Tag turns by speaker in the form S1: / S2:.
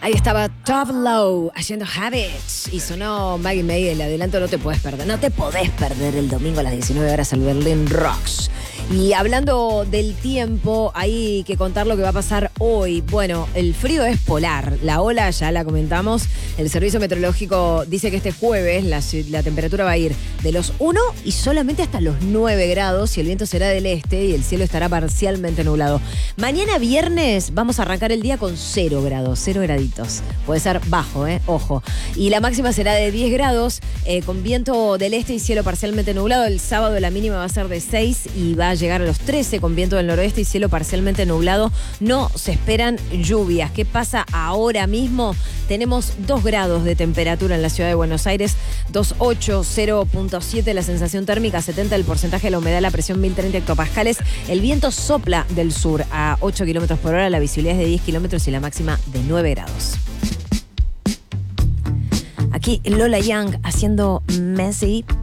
S1: Ahí estaba Top Low haciendo Habits y sonó Maggie May. El adelanto no te podés perder. No te podés perder el domingo a las 19 horas al Berlin Rocks. Y hablando del tiempo, hay que contar lo que va a pasar hoy. Bueno, el frío es polar. La ola ya la comentamos. El servicio meteorológico dice que este jueves la temperatura va a ir de los 1 y solamente hasta los 9 grados y el viento será del este y el cielo estará parcialmente nublado. Mañana viernes vamos a arrancar el día con 0 grados, 0 graditos. Puede ser bajo, ojo. Y la máxima será de 10 grados con viento del este y cielo parcialmente nublado. El sábado la mínima va a ser de 6 y va a llegar a los 13 con viento del noroeste y cielo parcialmente nublado. No se esperan lluvias. ¿Qué pasa ahora mismo? Tenemos 2 grados de temperatura en la ciudad de Buenos Aires, 2.8, 0.7 la sensación térmica, 70 el porcentaje de la humedad, la presión 1030 hectopascales. El viento sopla del sur a 8 kilómetros por hora, la visibilidad es de 10 kilómetros y la máxima de 9 grados. Aquí Lola Young haciendo Messy.